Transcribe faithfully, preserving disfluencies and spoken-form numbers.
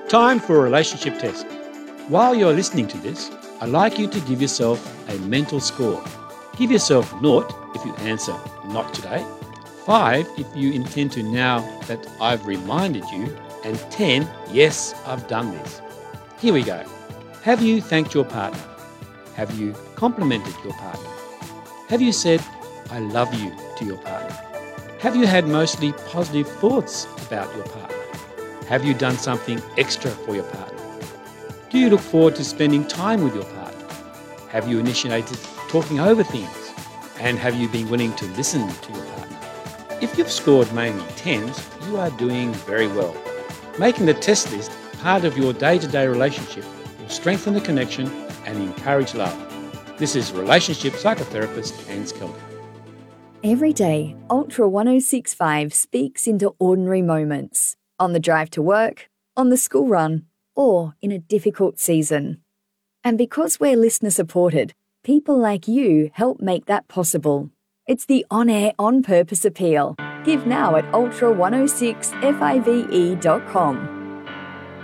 Time for a relationship test. While you're listening to this, I'd like you to give yourself a mental score. Give yourself naught if you answer not today, five if you intend to now that I've reminded you, and ten, yes, I've done this. Here we go. Have you thanked your partner? Have you complimented your partner? Have you said, I love you to your partner? Have you had mostly positive thoughts about your partner? Have you done something extra for your partner? Do you look forward to spending time with your partner? Have you initiated talking over things? And have you been willing to listen to your partner? If you've scored mainly tens, you are doing very well. Making the test list part of your day-to-day relationship will strengthen the connection and encourage love. This is relationship psychotherapist Hans Kelly. Every day, Ultra one oh six point five speaks into ordinary moments. On the drive to work, on the school run, or in a difficult season. And because we're listener supported, people like you help make that possible. It's the on-air, on-purpose appeal. Give now at ultra one oh six five e dot com.